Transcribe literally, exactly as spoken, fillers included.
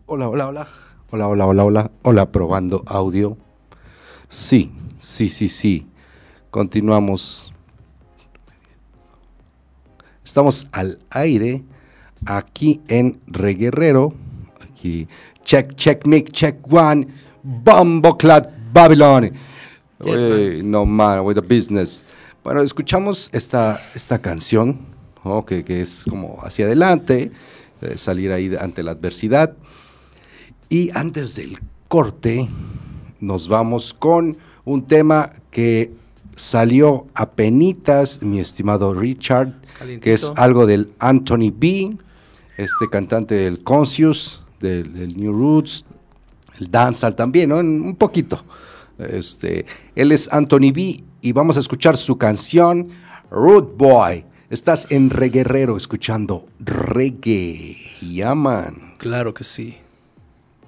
Hola, hola, hola. Hola, hola, hola, hola. Hola, probando audio. Sí, sí, sí, sí. Continuamos. Estamos al aire aquí en Reguerrero. Aquí. Check, check, mic, check one. Bomboclat Babylon. Yes, man. Wey, no man, with the business. Bueno, escuchamos esta, esta canción, ¿no? que, que es como hacia adelante, eh, salir ahí ante la adversidad. Y antes del corte, nos vamos con un tema que salió a penitas, mi estimado Richard, que es Calientito. algo del Anthony B, este cantante del Conscious, del, del New Roots, el dancehall también, ¿no? Un poquito. Este, él es Anthony B y vamos a escuchar su canción Root Boy. Estás en Reguerrero escuchando reggae. Yaman. Claro que sí.